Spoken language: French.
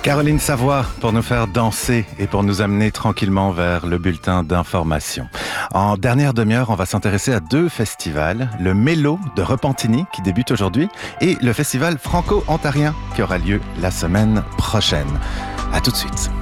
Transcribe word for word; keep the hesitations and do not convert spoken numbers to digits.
Caroline Savoie pour nous faire danser et pour nous amener tranquillement vers le bulletin d'information. En dernière demi-heure, on va s'intéresser à deux festivals. Le Mélo de Repentigny qui débute aujourd'hui et le festival franco-ontarien qui aura lieu la semaine prochaine. À tout de suite.